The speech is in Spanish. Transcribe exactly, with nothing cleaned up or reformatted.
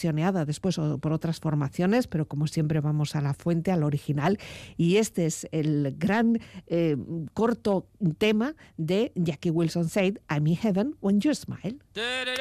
versioneada después por otras formaciones, pero como siempre vamos a la fuente, al original, y este es el gran eh, corto tema de Jackie Wilson Said, I'm in heaven when you smile.